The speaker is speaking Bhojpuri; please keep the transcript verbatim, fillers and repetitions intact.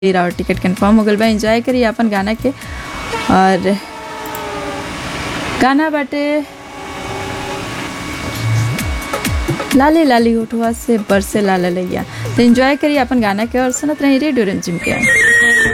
और टिकट कंफर्म हो गल बा। एंजॉय करिए अपन गाना के। और गाना बाटे लाली लाली होठवा से बरसे लाला लैया। तो एंजॉय करिए अपन गाना के और सुनत रही रेडियो रिमझिम के।